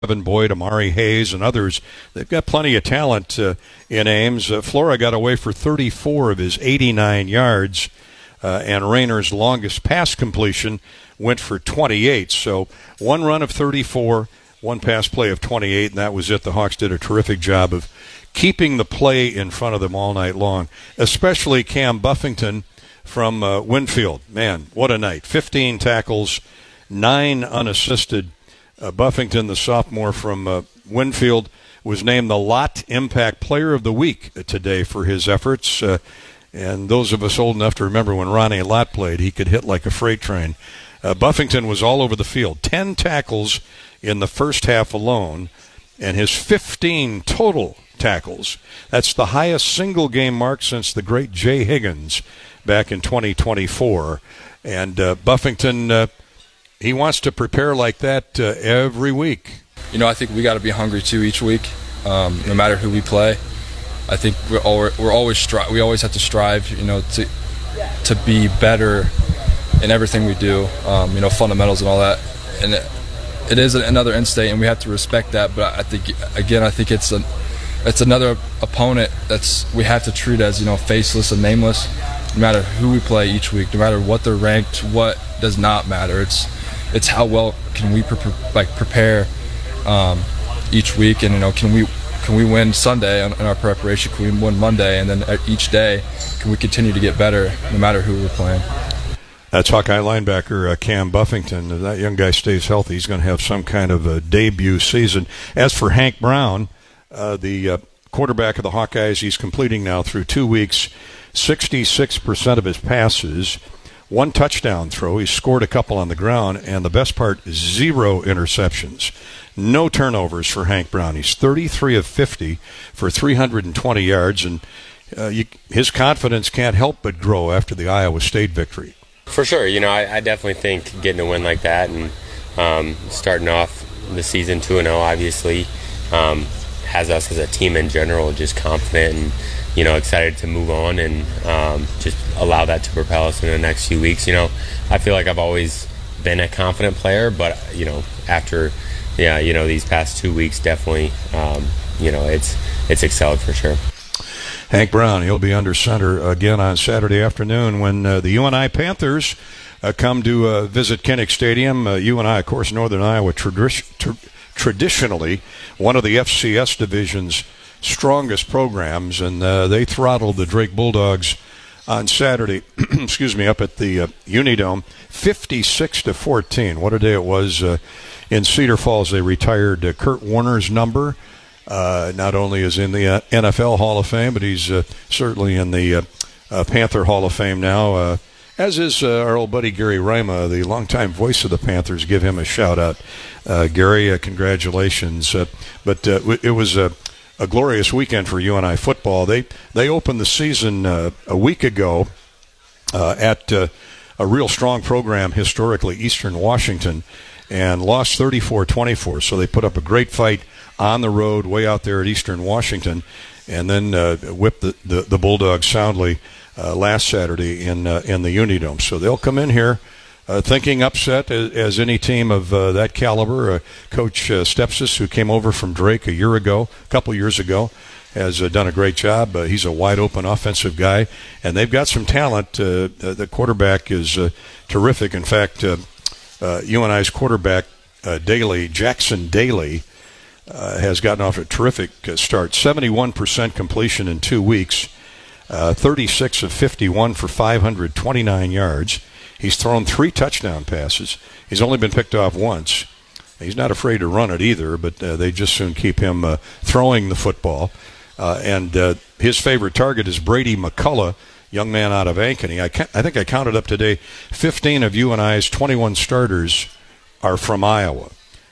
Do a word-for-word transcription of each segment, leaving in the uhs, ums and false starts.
Evan Boyd, Amari Hayes, and others. They've got plenty of talent uh, in Ames. Uh, Flora got away for thirty-four of his eighty-nine yards, uh, and Rayner's longest pass completion went for twenty-eight. So one run of thirty-four, one pass play of twenty-eight, and that was it. The Hawks did a terrific job of keeping the play in front of them all night long, especially Cam Buffington from uh, Winfield. Man, what a night. fifteen tackles, nine unassisted. Uh, Buffington, the sophomore from uh, Winfield, was named the Lott Impact Player of the Week today for his efforts. Uh, and those of us old enough to remember when Ronnie Lott played, he could hit like a freight train. Uh, Buffington was all over the field. Ten tackles in the first half alone, and his fifteen total tackles. That's the highest single-game mark since the great Jay Higgins back in twenty twenty-four. And uh, Buffington... Uh, He wants to prepare like that uh, every week. You know, I think we got to be hungry too each week, um, no matter who we play. I think we're all, we're always stri- we always have to strive, you know, to to be better in everything we do. Um, you know, fundamentals and all that. And it, it is another in-state, and we have to respect that. But I think again, I think it's an it's another opponent that's we have to treat as, you know, faceless and nameless. No matter who we play each week, no matter what they're ranked, what does not matter. It's It's how well can we pre- like prepare um, each week, and you know, can we can we win Sunday in our preparation? Can we win Monday, and then each day, can we continue to get better no matter who we're playing? That's Hawkeye linebacker uh, Cam Buffington. If that young guy stays healthy, he's going to have some kind of a debut season. As for Hank Brown, uh, the uh, quarterback of the Hawkeyes, he's completing now through two weeks sixty-six percent of his passes. One touchdown throw. He scored a couple on the ground, and the best part, zero interceptions. No turnovers for Hank Brown. He's thirty-three of fifty for three hundred twenty yards, and uh, you, his confidence can't help but grow after the Iowa State victory. For sure. You know, I, I definitely think getting a win like that and um, starting off the season two and oh, obviously, um, has us as a team in general just confident and, you know, excited to move on and um, just allow that to propel us in the next few weeks. You know, I feel like I've always been a confident player, but, you know, after, yeah, you know, these past two weeks, definitely, um, you know, it's it's excelled for sure. Hank Brown, he'll be under center again on Saturday afternoon when uh, the U N I Panthers uh, come to uh, visit Kinnick Stadium. Uh, U N I, of course, Northern Iowa, tradi- tra- traditionally one of the F C S division's strongest programs, and uh, they throttled the Drake Bulldogs on Saturday, excuse me, up at the uh, Unidome, fifty-six to fourteen. What a day it was uh, in Cedar Falls. They retired uh, Kurt Warner's number. Uh, not only is in the uh, N F L Hall of Fame, but he's uh, certainly in the uh, uh, Panther Hall of Fame now, uh, as is uh, our old buddy Gary Rima, the longtime voice of the Panthers. Give him a shout-out. Uh, Gary, uh, congratulations. Uh, but uh, it was a... Uh, A glorious weekend for U N I football. They they opened the season uh, a week ago uh, at uh, a real strong program historically, Eastern Washington, and lost thirty-four twenty-four. So they put up a great fight on the road way out there at Eastern Washington, and then uh, whipped the, the, the Bulldogs soundly uh, last Saturday in uh, in the Unidome. So they'll come in here Uh, thinking upset as, as any team of uh, that caliber. Uh, Coach uh, Stepsis, who came over from Drake a year ago, a couple years ago, has uh, done a great job. Uh, he's a wide-open offensive guy, and they've got some talent. Uh, the quarterback is uh, terrific. In fact, uh, uh, U N I's quarterback, uh, Daly, Jackson Daly, uh, has gotten off a terrific uh, start. seventy-one percent completion in two weeks, uh, thirty-six of fifty-one for five hundred twenty-nine yards. He's thrown three touchdown passes. He's only been picked off once. He's not afraid to run it either, but uh, they just soon keep him uh, throwing the football. Uh, and uh, his favorite target is Brady McCullough, young man out of Ankeny. I, I think I counted up today, fifteen of U N I's twenty-one starters are from Iowa,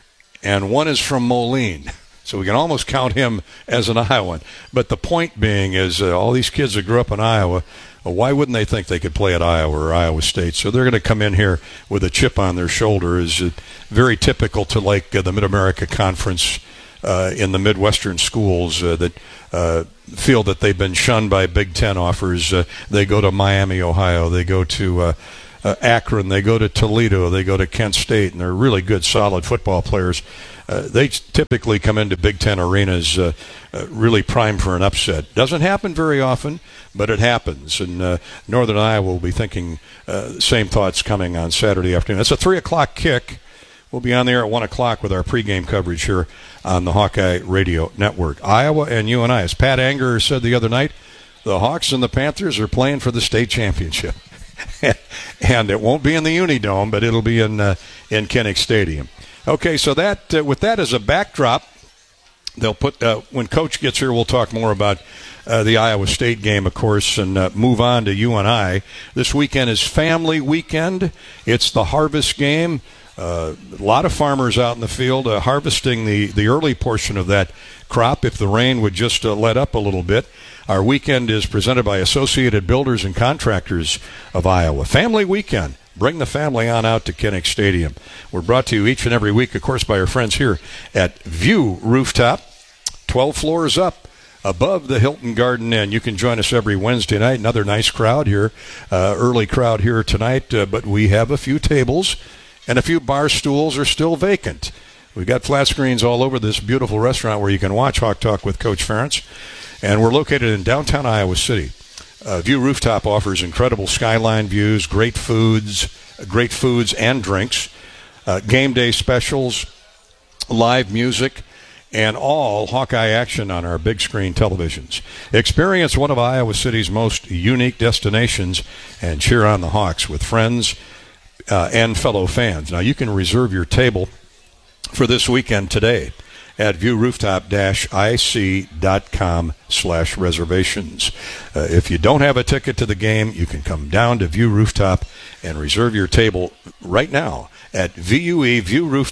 and one is from Moline. So we can almost count him as an Iowan. But the point being is uh, all these kids that grew up in Iowa, well, why wouldn't they think they could play at Iowa or Iowa State? So they're going to come in here with a chip on their shoulder. Is uh, very typical to like uh, the Mid-America Conference uh, in the Midwestern schools uh, that uh, feel that they've been shunned by Big Ten offers. Uh, they go to Miami, Ohio. They go to uh, uh, Akron. They go to Toledo. They go to Kent State, and they're really good, solid football players. uh, they typically come into Big Ten arenas uh, uh, really primed for an upset. Doesn't happen very often, but it happens. And uh, Northern Iowa will be thinking uh, the same thoughts coming on Saturday afternoon. It's a three o'clock kick. We'll be on the air at one o'clock with our pregame coverage here on the Hawkeye Radio Network. Iowa and U N I. As Pat Anger said the other night, the Hawks and the Panthers are playing for the state championship. And it won't be in the Unidome, but it'll be in uh, in Kinnick Stadium. Okay, so that uh, with that as a backdrop, they'll put uh, when Coach gets here, we'll talk more about uh, the Iowa State game, of course, and uh, move on to U N I. This weekend is family weekend. It's the harvest game. Uh, a lot of farmers out in the field uh, harvesting the, the early portion of that crop if the rain would just uh, let up a little bit. Our weekend is presented by Associated Builders and Contractors of Iowa. Family weekend. Bring the family on out to Kinnick Stadium. We're brought to you each and every week, of course, by our friends here at View Rooftop, twelve floors up above the Hilton Garden Inn. You can join us every Wednesday night. Another nice crowd here, uh, early crowd here tonight, uh, but we have a few tables. And a few bar stools are still vacant. We've got flat screens all over this beautiful restaurant where you can watch Hawk Talk with Coach Ferentz. And we're located in downtown Iowa City. Uh, View Rooftop offers incredible skyline views, great foods, great foods and drinks, uh, game day specials, live music, and all Hawkeye action on our big screen televisions. Experience one of Iowa City's most unique destinations and cheer on the Hawks with friends Uh, and fellow fans. Now, you can reserve your table for this weekend today at viewrooftop-ic.com slash reservations. Uh, if you don't have a ticket to the game, you can come down to View Rooftop and reserve your table right now at VUE,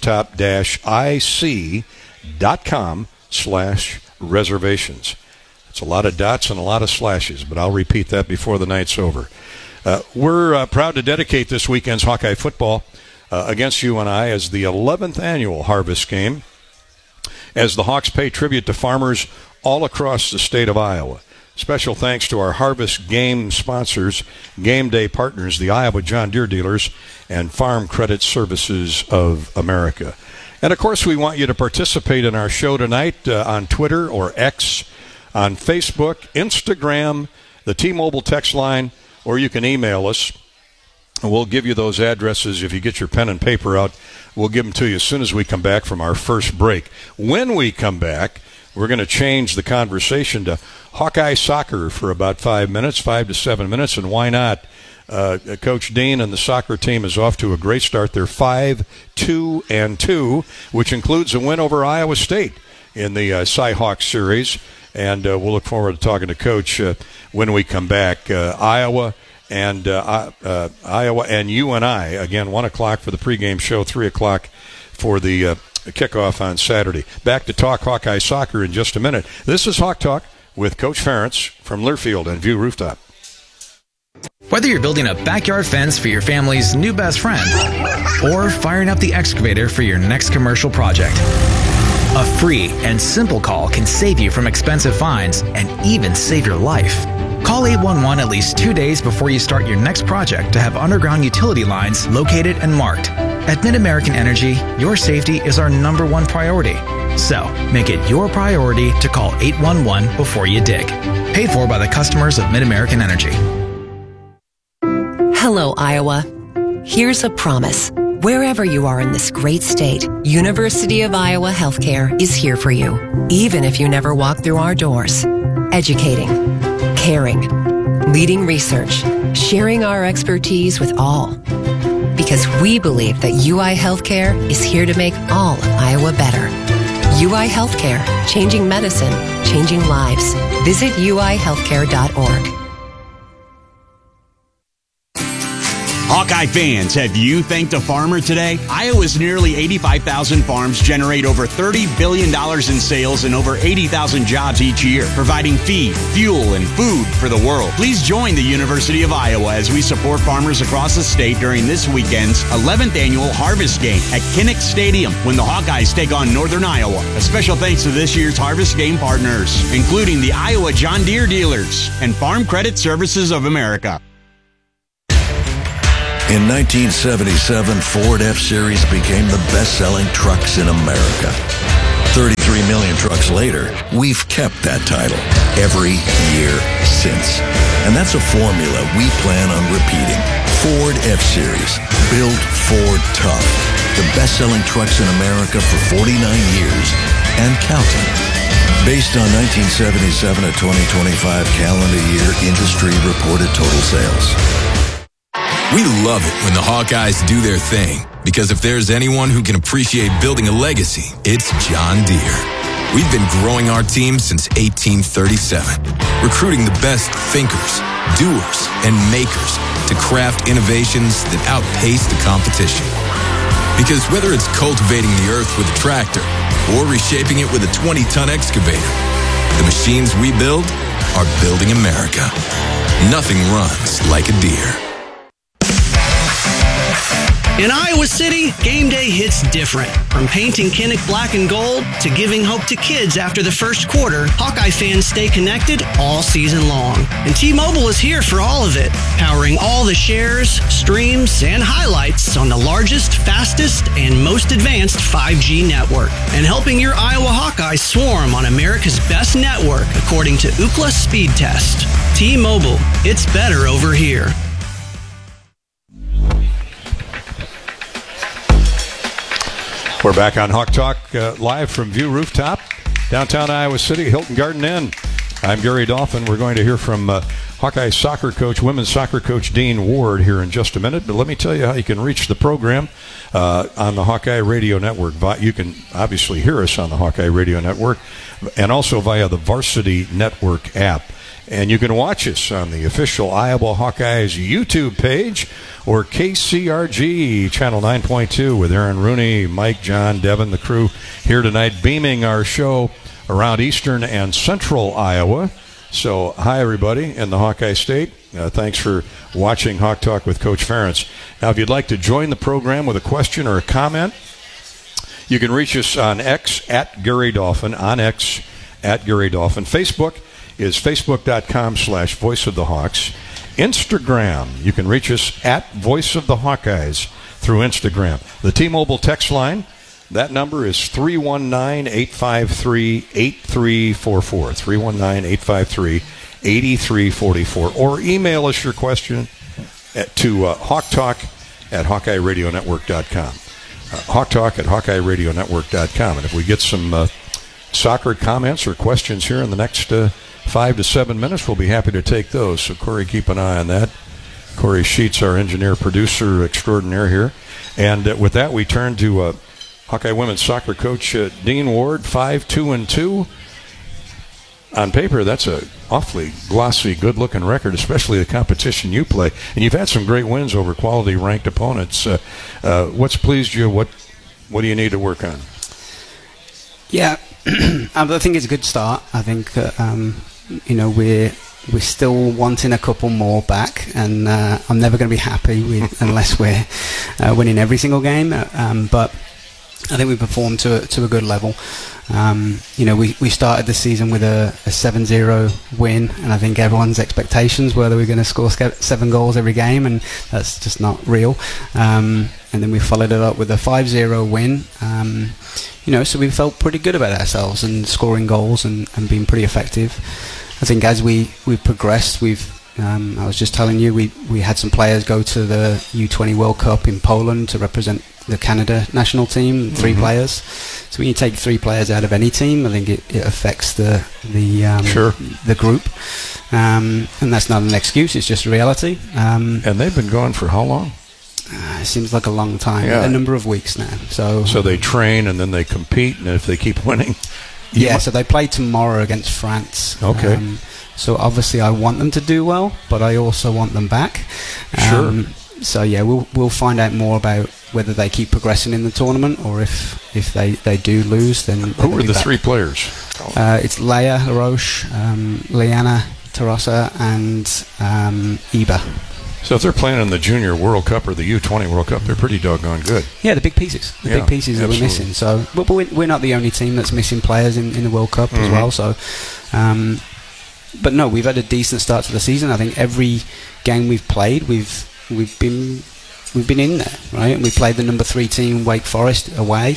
viewrooftop-ic.com slash reservations. It's a lot of dots and a lot of slashes, but I'll repeat that before the night's over. Uh, we're uh, proud to dedicate this weekend's Hawkeye football uh, against U N I as the eleventh annual Harvest Game, as the Hawks pay tribute to farmers all across the state of Iowa. Special thanks to our Harvest Game sponsors, game day partners, the Iowa John Deere dealers, and Farm Credit Services of America. And, of course, we want you to participate in our show tonight uh, on Twitter or X, on Facebook, Instagram, the T-Mobile text line, or you can email us. We'll give you those addresses. If you get your pen and paper out, we'll give them to you as soon as we come back from our first break. When we come back, we're going to change the conversation to Hawkeye soccer for about five minutes, five to seven minutes, and why not? Uh, Coach Dean and the soccer team is off to a great start. They're five, two, and two, which includes a win over Iowa State in the uh, Cy-Hawk series. And uh, we'll look forward to talking to Coach uh, when we come back. Uh, Iowa and uh, uh, Iowa and U N I, again, one o'clock for the pregame show, three o'clock for the uh, kickoff on Saturday. Back to talk Hawkeye soccer in just a minute. This is Hawk Talk with Coach Ferentz from Learfield and View Rooftop. Whether you're building a backyard fence for your family's new best friend or firing up the excavator for your next commercial project, a free and simple call can save you from expensive fines and even save your life. Call eight one one at least two days before you start your next project to have underground utility lines located and marked. At Mid-American Energy, your safety is our number one priority. So, make it your priority to call eight one one before you dig. Paid for by the customers of Mid-American Energy. Hello, Iowa. Here's a promise. Wherever you are in this great state, University of Iowa Healthcare is here for you, even if you never walk through our doors. Educating, caring, leading research, sharing our expertise with all. Because we believe that U I Healthcare is here to make all of Iowa better. U I Healthcare, changing medicine, changing lives. Visit U I healthcare dot org. Hawkeye fans, have you thanked a farmer today? Iowa's nearly eighty-five thousand farms generate over thirty billion dollars in sales and over eighty thousand jobs each year, providing feed, fuel, and food for the world. Please join the University of Iowa as we support farmers across the state during this weekend's eleventh annual Harvest Game at Kinnick Stadium when the Hawkeyes take on Northern Iowa. A special thanks to this year's Harvest Game partners, including the Iowa John Deere dealers and Farm Credit Services of America. In nineteen seventy-seven, Ford F-Series became the best-selling trucks in America. thirty-three million trucks later, we've kept that title every year since. And that's a formula we plan on repeating. Ford F-Series, built Ford tough. The best-selling trucks in America for forty-nine years and counting. Based on nineteen seventy-seven to twenty twenty-five calendar year industry reported total sales. We love it when the Hawkeyes do their thing, because if there's anyone who can appreciate building a legacy, it's John Deere. We've been growing our team since eighteen thirty-seven, recruiting the best thinkers, doers, and makers to craft innovations that outpace the competition. Because whether it's cultivating the earth with a tractor or reshaping it with a twenty-ton excavator, the machines we build are building America. Nothing runs like a Deere. In Iowa City, game day hits different. From painting Kinnick black and gold to giving hope to kids after the first quarter, Hawkeye fans stay connected all season long. And T-Mobile is here for all of it, powering all the shares, streams, and highlights on the largest, fastest, and most advanced five G network, and helping your Iowa Hawkeyes swarm on America's best network, according to Ookla Speed Test. T-Mobile, it's better over here. We're back on Hawk Talk uh, live from View Rooftop, downtown Iowa City, Hilton Garden Inn. I'm Gary Dolphin. We're going to hear from uh, Hawkeye soccer coach, women's soccer coach Dean Ward here in just a minute. But let me tell you how you can reach the program uh, on the Hawkeye Radio Network. You can obviously hear us on the Hawkeye Radio Network and also via the Varsity Network app. And you can watch us on the official Iowa Hawkeyes YouTube page or K C R G Channel nine point two with Aaron Rooney, Mike, John, Devin, the crew here tonight, beaming our show around eastern and central Iowa. So, hi, everybody in the Hawkeye State. Uh, thanks for watching Hawk Talk with Coach Ferentz. Now, if you'd like to join the program with a question or a comment, you can reach us on X at Gary Dolphin, on X at Gary Dolphin. Facebook is facebook.com slash voice of the Hawks. Instagram, you can reach us at Voice of the Hawkeyes through Instagram. The T-Mobile text line, that number is three one nine, eight five three, eight three four four, three one nine, eight five three, eight three four four, or email us your question at, to uh, hawktalk at hawkeye radio network dot com. Uh, hawktalk at hawkeye radio network dot com. And if we get some uh, soccer comments or questions here in the next uh, five to seven minutes, we'll be happy to take those. So, Corey, keep an eye on that. Corey Sheets, our engineer, producer extraordinaire here. And uh, with that, we turn to uh, Hawkeye women's soccer coach uh, Dean Ward, five two and two. On paper, that's a awfully glossy, good-looking record, especially the competition you play. And you've had some great wins over quality ranked opponents. Uh, uh, what's pleased you? What What do you need to work on? Yeah, I think it's a good start. I think that um, you know we're we're still wanting a couple more back, and uh, I'm never going to be happy with, unless we're uh, winning every single game. Um, but I think we performed to a, to a good level. Um, you know, we, we started the season with a, a seven zero win, and I think everyone's expectations were that we were going to score seven goals every game, and that's just not real. Um, and then we followed it up with a five zero win. Um, you know, so we felt pretty good about ourselves and scoring goals and, and being pretty effective. I think as we, we've progressed, we've um, I was just telling you, we, we had some players go to the U twenty World Cup in Poland to represent the Canada national team, three mm-hmm. players. So when you take three players out of any team, I think it, it affects the the um, sure. the group. Um, and that's not an excuse, it's just a reality. Um, and they've been gone for how long? Uh, it seems like a long time, yeah. a number of weeks now. So so they train and then they compete, and if they keep winning... Yeah, mu- so they play tomorrow against France. Okay. Um, so obviously I want them to do well, but I also want them back. Um, sure. So yeah, we'll we'll find out more about whether they keep progressing in the tournament, or if, if they, they do lose, then... Who are the back. three players? Uh, it's Leia LaRoche, um, Liana Terrassa, and um, Iba. So if they're playing in the Junior World Cup or the U twenty World Cup, they're pretty doggone good. Yeah, the big pieces. The yeah, big pieces absolutely. that we're missing. So, but, but we're not the only team that's missing players in, in the World Cup mm-hmm. as well. So, um, but no, we've had a decent start to the season. I think every game we've played, we've we've been we've been in there, right? And we played the number three team, Wake Forest, away,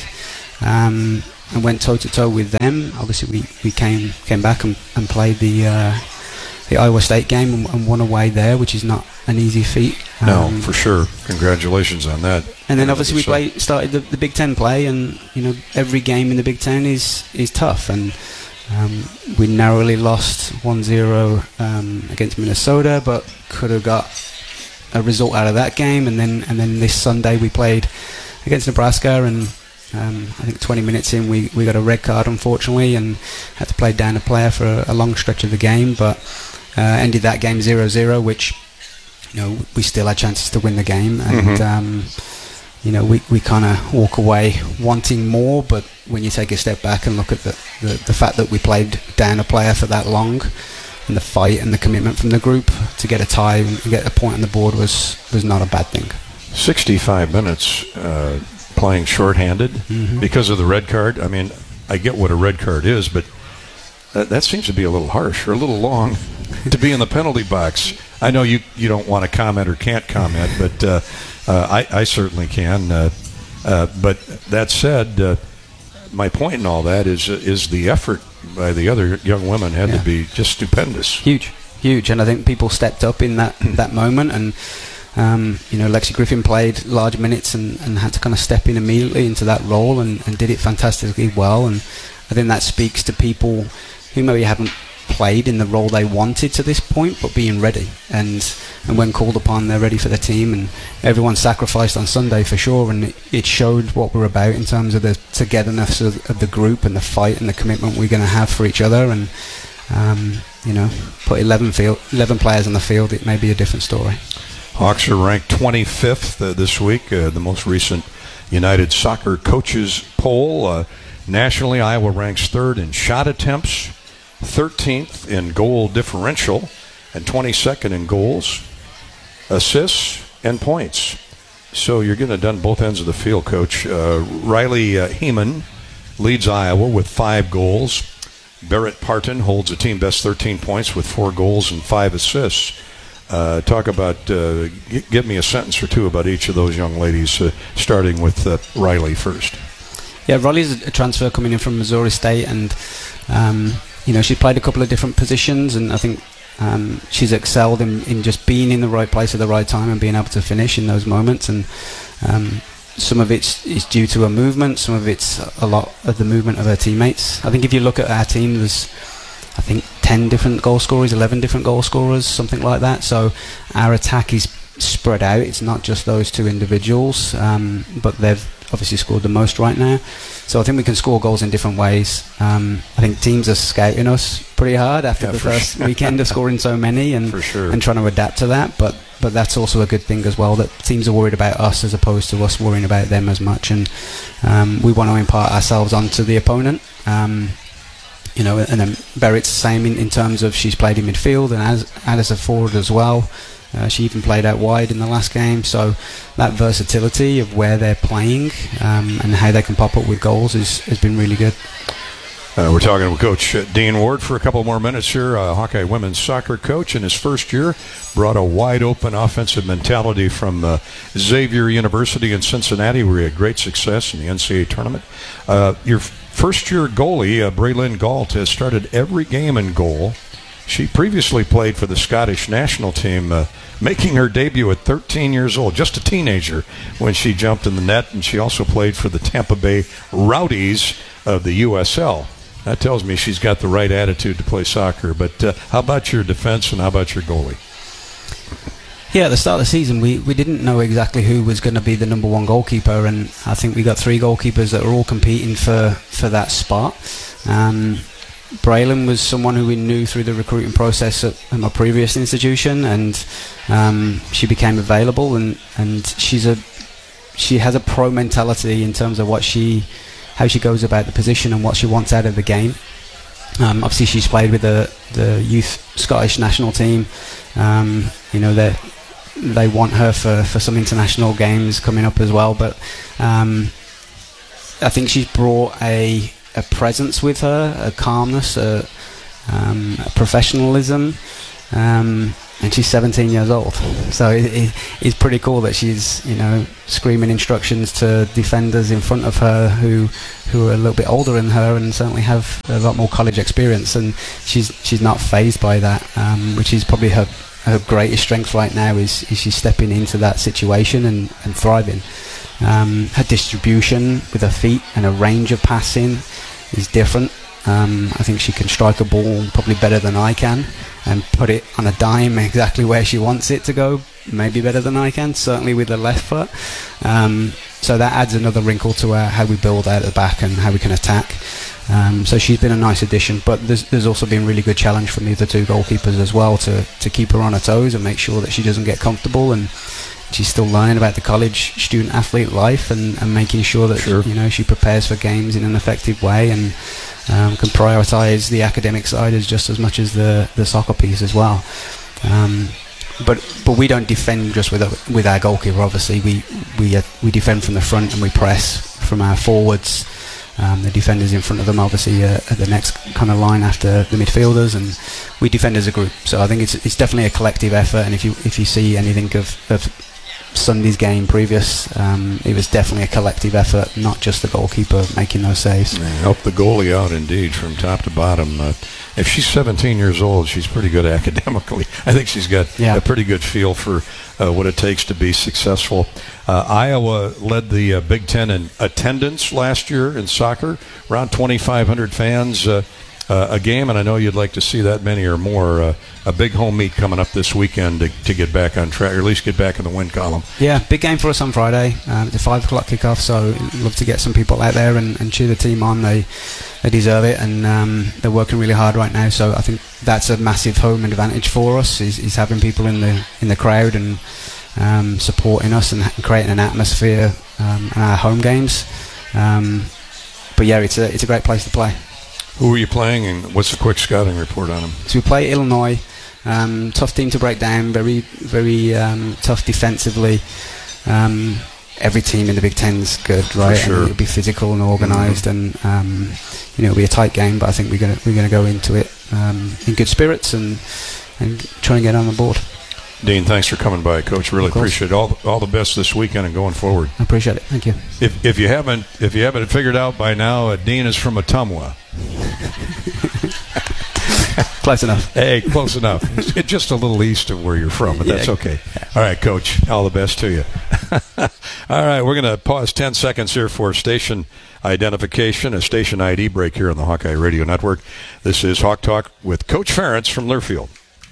um, and went toe to toe with them. Obviously, we, we came came back and, and played the uh, the Iowa State game and, and won away there, which is not an easy feat. No, um, for sure. Congratulations on that. And then obviously we play, started the, the Big Ten play, and you know every game in the Big Ten is is tough, and um, we narrowly lost one zero um, against Minnesota, but could have got a result out of that game. And then and then this Sunday we played against Nebraska, and um, I think twenty minutes in we, we got a red card, unfortunately, and had to play down a player for a, a long stretch of the game, but uh, ended that game zero zero, which, you know, we still had chances to win the game, and Mm-hmm. um, you know, we, we kind of walk away wanting more, but when you take a step back and look at the, the, the fact that we played down a player for that long, and the fight and the commitment from the group to get a tie and get a point on the board was, was not a bad thing. sixty-five minutes uh, playing shorthanded Mm-hmm. because of the red card. I mean, I get what a red card is, but that, that seems to be a little harsh or a little long to be in the penalty box. I know you, you don't want to comment or can't comment, but uh, uh, I, I certainly can. Uh, uh, but that said, uh, my point in all that is is the effort by the other young women had Yeah. to be just stupendous. Huge, huge, and I think people stepped up in that that moment, and um, you know, Lexi Griffin played large minutes and, and had to kind of step in immediately into that role, and, and did it fantastically well. And I think that speaks to people who maybe haven't played in the role they wanted to this point, but being ready, and and when called upon, they're ready for the team. And everyone sacrificed on Sunday for sure, and it, it showed what we're about in terms of the togetherness of, of the group and the fight and the commitment we're going to have for each other. And um, you know, put eleven field, eleven players on the field, it may be a different story. Hawks are ranked twenty-fifth uh, this week, uh, the most recent United Soccer Coaches poll. Uh, nationally, Iowa ranks third in shot attempts, thirteenth in goal differential, and twenty-second in goals, assists, and points. So you're getting it done both ends of the field, Coach. Uh, Riley uh, Heeman leads Iowa with five goals. Barrett Parton holds a team best thirteen points with four goals and five assists. Uh, talk about, uh, g- give me a sentence or two about each of those young ladies, uh, starting with uh, Riley first. Yeah, Riley's a transfer coming in from Missouri State, and um, you know, she played a couple of different positions, and I think um, she's excelled in, in just being in the right place at the right time and being able to finish in those moments. And um, some of it is due to her movement, some of it's a lot of the movement of her teammates. I think if you look at our team, there's, I think, ten different goal scorers, eleven different goal scorers, something like that. So our attack is spread out. It's not just those two individuals, um, but they've obviously scored the most right now. So I think we can score goals in different ways. Um, I think teams are scouting us pretty hard after Yeah, the for first sure. weekend of scoring so many, and For sure. and trying to adapt to that. But but that's also a good thing as well, that teams are worried about us as opposed to us worrying about them as much. And um, we want to impart ourselves onto the opponent. Um, You know, and then Barrett's the same in, in terms of she's played in midfield and as, and as a forward as well. Uh, she even played out wide in the last game. So that versatility of where they're playing um, and how they can pop up with goals is, has been really good. Uh, we're talking with Coach uh, Dean Ward for a couple more minutes here. Uh, Hawkeye women's soccer coach in his first year, brought a wide-open offensive mentality from uh, Xavier University in Cincinnati, where he had great success in the N C double A tournament. Uh, your first-year goalie, uh, Braylon Galt, has started every game in goal. She previously played for the Scottish national team, uh, making her debut at thirteen years old, just a teenager, when she jumped in the net, and she also played for the Tampa Bay Rowdies of the U S L. That tells me she's got the right attitude to play soccer. But uh, how about your defense and how about your goalie? Yeah, at the start of the season, we, we didn't know exactly who was going to be the number one goalkeeper, and I think we got three goalkeepers that are all competing for, for that spot. Um, Braylon was someone who we knew through the recruiting process at, at my previous institution, and um, she became available, and, and she's a she has a pro mentality in terms of what she how she goes about the position and what she wants out of the game. Um, obviously, she's played with the the youth Scottish national team. Um, you know, they they want her for, for some international games coming up as well. But um, I think she's brought a a presence with her, a calmness, a, um, a professionalism, um, and she's seventeen years old. So it, it, it's pretty cool that she's, you know, screaming instructions to defenders in front of her who who are a little bit older than her and certainly have a lot more college experience, and she's she's not fazed by that, um, which is probably her her greatest strength right now, is, is she's stepping into that situation and, and thriving. Um, her distribution with her feet and her range of passing is different. Um, I think she can strike a ball probably better than I can and put it on a dime exactly where she wants it to go, maybe better than I can, certainly with the left foot. Um, so that adds another wrinkle to our, how we build out at the back and how we can attack. Um, so she's been a nice addition, but there's, there's also been really good challenge from the other two goalkeepers as well to, to keep her on her toes and make sure that she doesn't get comfortable, and she's still learning about the college student athlete life and, and making sure that sure. you know she prepares for games in an effective way and um, can prioritise the academic side as just as much as the, the soccer piece as well. Um, but but we don't defend just with a, with our goalkeeper. Obviously, we we uh, we defend from the front and we press from our forwards. Um, the defenders in front of them obviously uh, at the next kind of line after the midfielders, and we defend as a group. So I think it's it's definitely a collective effort. And if you if you see anything of, of Sunday's game previous, um, it was definitely a collective effort, not just the goalkeeper making those saves. Yeah, help the goalie out indeed from top to bottom. Uh, if she's seventeen years old, she's pretty good academically. I think she's got yeah. a pretty good feel for uh, what it takes to be successful. Uh, Iowa led the uh, Big Ten in attendance last year in soccer, around twenty-five hundred fans uh, uh, a game, and I know you'd like to see that many or more. Uh, a big home meet coming up this weekend to, to get back on track, or at least get back in the win column. Yeah, big game for us on Friday. Um, it's a five o'clock kickoff, so love to get some people out there and, and cheer the team on. They they deserve it, and um, they're working really hard right now. So I think that's a massive home advantage for us. Is, is having people in the in the crowd and um, supporting us and creating an atmosphere um, in our home games. Um, but yeah, it's a it's a great place to play. Who are you playing, and what's the quick scouting report on them? So we play Illinois. Um, tough team to break down, very very um, tough defensively. Um, every team in the Big Ten's good, right? For sure. And it'll be physical and organised, mm-hmm. and um, you know it'll be a tight game. But I think we're gonna we're gonna go into it um, in good spirits and and try and get on the board. Dean, thanks for coming by, Coach. Really appreciate it. All all the best this weekend and going forward. I appreciate it. Thank you. If if you haven't if you haven't figured out by now, uh, Dean is from Ottumwa. Close enough. Hey, close enough. It's just a little east of where you're from, but that's okay. All right, Coach. All the best to you. All right, we're going to pause ten seconds here for station identification, a station I D break here on the Hawkeye Radio Network. This is Hawk Talk with Coach Ferentz from Learfield.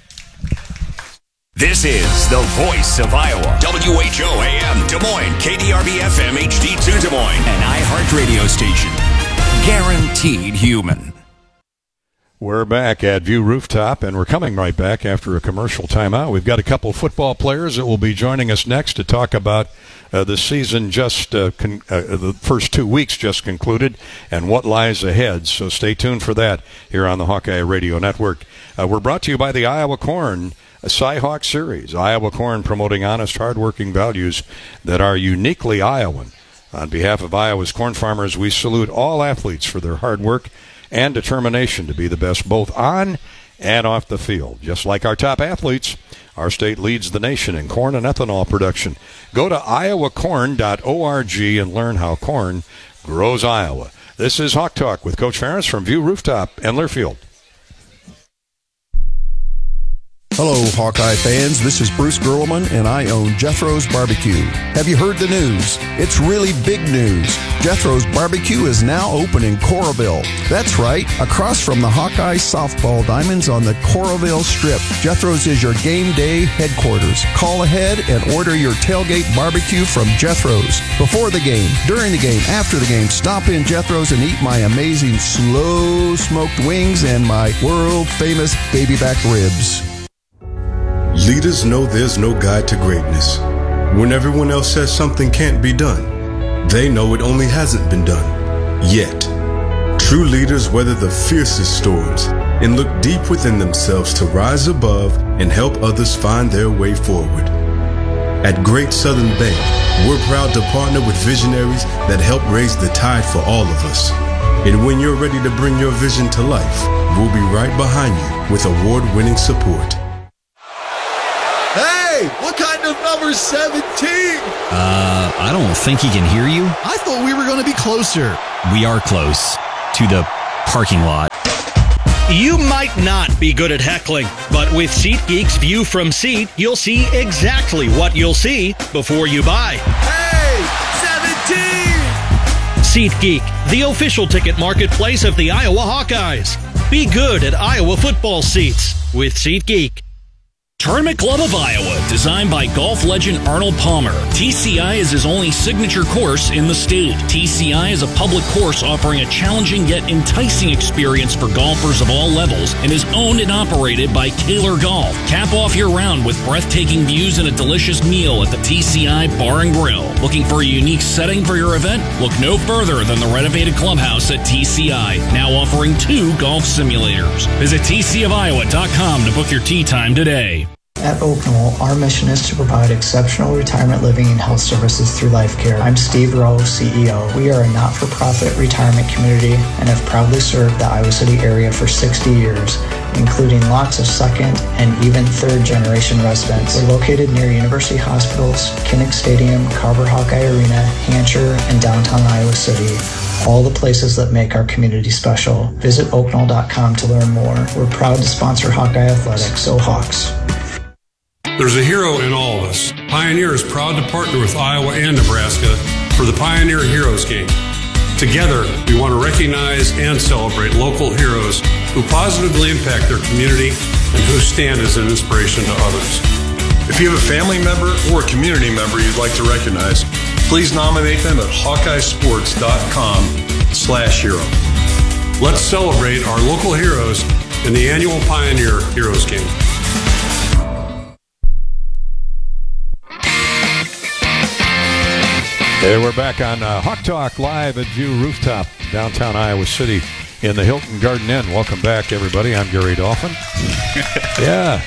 This is the voice of Iowa. W H O A M Des Moines, K D R B F M H D two Des Moines, an iHeart radio station. Guaranteed human. We're back at View Rooftop, and we're coming right back after a commercial timeout. We've got a couple football players that will be joining us next to talk about uh, the season just, uh, con- uh, the first two weeks just concluded and what lies ahead. So stay tuned for that here on the Hawkeye Radio Network. Uh, we're brought to you by the Iowa Corn a Cy-Hawk Series. Iowa Corn promoting honest, hard-working values that are uniquely Iowan. On behalf of Iowa's corn farmers, we salute all athletes for their hard work and determination to be the best both on and off the field. Just like our top athletes, our state leads the nation in corn and ethanol production. Go to iowa corn dot org and learn how corn grows Iowa. This is Hawk Talk with Coach Ferentz from View Rooftop and Learfield. Hello, Hawkeye fans. This is Bruce Gerleman, and I own Jethro's Barbecue. Have you heard the news? It's really big news. Jethro's Barbecue is now open in Coralville. That's right, across from the Hawkeye softball diamonds on the Coralville Strip. Jethro's is your game day headquarters. Call ahead and order your tailgate barbecue from Jethro's. Before the game, during the game, after the game, stop in Jethro's and eat my amazing slow-smoked wings and my world-famous baby back ribs. Leaders know there's no guide to greatness. When everyone else says something can't be done, they know it only hasn't been done yet. True leaders weather the fiercest storms and look deep within themselves to rise above and help others find their way forward. At Great Southern Bank, we're proud to partner with visionaries that help raise the tide for all of us. And when you're ready to bring your vision to life, we'll be right behind you with award-winning support. Hey, what kind of number seventeen? Uh, I don't think he can hear you. I thought we were going to be closer. We are close to the parking lot. You might not be good at heckling, but with SeatGeek's View from Seat, you'll see exactly what you'll see before you buy. Hey, seventeen! SeatGeek, the official ticket marketplace of the Iowa Hawkeyes. Be good at Iowa football seats with SeatGeek. Tournament Club of Iowa, designed by golf legend Arnold Palmer. T C I is his only signature course in the state. T C I is a public course offering a challenging yet enticing experience for golfers of all levels and is owned and operated by Kaler Golf. Cap off your round with breathtaking views and a delicious meal at the T C I Bar and Grill. Looking for a unique setting for your event? Look no further than the renovated clubhouse at T C I, now offering two golf simulators. Visit T C of Iowa dot com to book your tee time today. At Oak Knoll, our mission is to provide exceptional retirement living and health services through Life Care. I'm Steve Rowe, C E O. We are a not-for-profit retirement community and have proudly served the Iowa City area for sixty years, including lots of second and even third-generation residents. We're located near University Hospitals, Kinnick Stadium, Carver Hawkeye Arena, Hancher, and downtown Iowa City. All the places that make our community special. Visit oak knoll dot com to learn more. We're proud to sponsor Hawkeye Athletics, so Hawks. There's a hero in all of us. Pioneer is proud to partner with Iowa and Nebraska for the Pioneer Heroes Game. Together, we want to recognize and celebrate local heroes who positively impact their community and who stand as an inspiration to others. If you have a family member or a community member you'd like to recognize, please nominate them at hawkeye sports dot com slash hero. Let's celebrate our local heroes in the annual Pioneer Heroes Game. Hey, we're back on uh, Hawk Talk live at View Rooftop, downtown Iowa City in the Hilton Garden Inn. Welcome back, everybody. I'm Gary Dolphin. Yeah.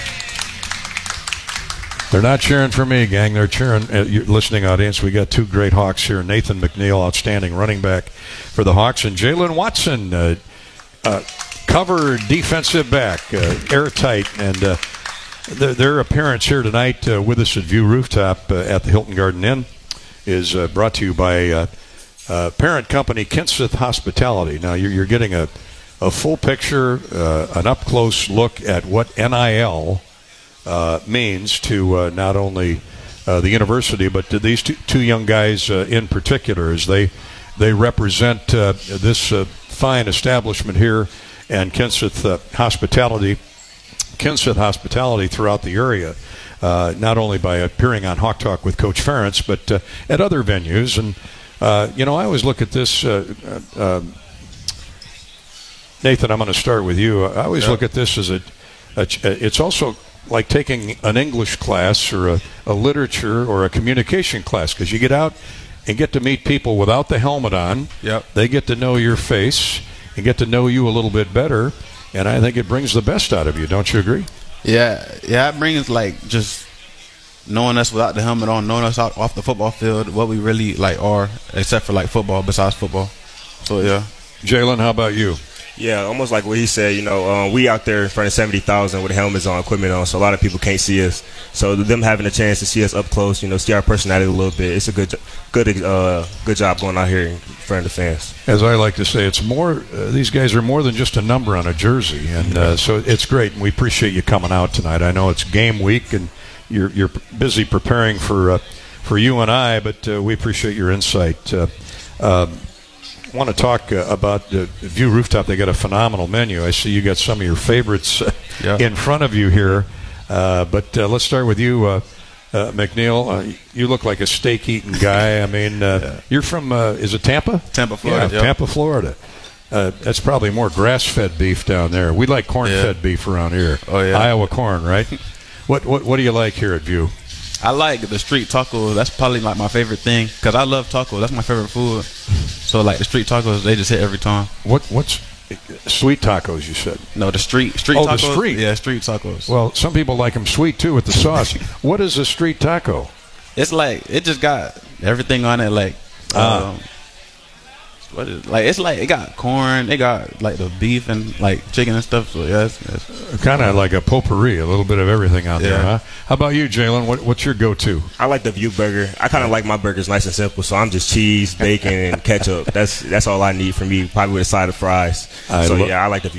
They're not cheering for me, gang. They're cheering, uh, you listening audience. We got two great Hawks here. Nathan McNeil, outstanding running back for the Hawks, and Jalen Watson, uh, uh, cover defensive back, uh, airtight, and uh, their, their appearance here tonight uh, with us at View Rooftop uh, at the Hilton Garden Inn is uh, brought to you by uh, uh, parent company Kenseth Hospitality. Now, you're, you're getting a, a full picture, uh, an up-close look at what N I L uh, means to uh, not only uh, the university, but to these two, two young guys uh, in particular, as they, they represent uh, this uh, fine establishment here and Kenseth uh, Hospitality, Kenseth Hospitality throughout the area. Uh, not only by appearing on Hawk Talk with Coach Ferentz, but uh, at other venues. And, uh, you know, I always look at this, uh, uh, Nathan, I'm going to start with you. I always yeah. look at this as a, a, it's also like taking an English class or a, a literature or a communication class, because you get out and get to meet people without the helmet on. Yep. They get to know your face and get to know you a little bit better, and I think it brings the best out of you. Don't you agree? Yeah, yeah, it brings like just knowing us without the helmet on, knowing us out off the football field, what we really like are, except for like football, besides football. So yeah. Jalen, how about you? Yeah, almost like what he said. You know, um, we out there in front of seventy thousand with helmets on, equipment on, so a lot of people can't see us. So them having a chance to see us up close, you know, see our personality a little bit, it's a good, good, uh, good job going out here in front of the fans. As I like to say, it's more. Uh, these guys are more than just a number on a jersey, and uh, so it's great. And we appreciate you coming out tonight. I know it's game week, and you're you're busy preparing for uh, for you and I, but uh, we appreciate your insight. Uh, um, I want to talk uh, about the View Rooftop. They got a phenomenal menu. I see you got some of your favorites uh, yeah. in front of you here. Uh, but uh, let's start with you, uh, uh, McNeil. Uh, you look like a steak-eating guy. I mean, uh, yeah. you're from, uh, is it Tampa? Tampa, Florida. Yeah, yep. Tampa, Florida. Uh, that's probably more grass-fed beef down there. We like corn-fed yeah. beef around here. Oh, yeah. Iowa corn, right? what, what What do you like here at View? I like the street tacos. That's probably like my favorite thing, because I love tacos. That's my favorite food. So like the street tacos, they just hit every time. What What's sweet tacos? You said no. The street street oh, tacos. the street. Yeah, street tacos. Well, some people like them sweet too with the sauce. What is a street taco? It's like it just got everything on it. Like uh, um, what is like it's like it got corn, they got like the beef and like chicken and stuff. So yeah, it's, it's kind of like a potpourri, a little bit of everything out Yeah. there, huh? How about you, Jalen? What, what's your go-to? I like the View Burger. I kind of like my burgers nice and simple, so I'm just cheese, bacon, and ketchup. That's that's all I need from me, probably with a side of fries. I so lo- yeah, I like the View